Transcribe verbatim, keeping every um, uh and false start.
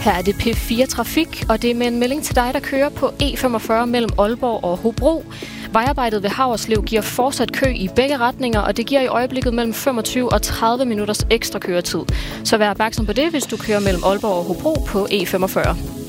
Her er det P fire Trafik, og det er med en melding til dig, der kører på E femogfyrre mellem Aalborg og Hobro. Vejarbejdet ved Haverslev giver fortsat kø i begge retninger, og det giver i øjeblikket mellem femogtyve og tredive minutters ekstra køretid. Så vær opmærksom på det, hvis du kører mellem Aalborg og Hobro på E femogfyrre.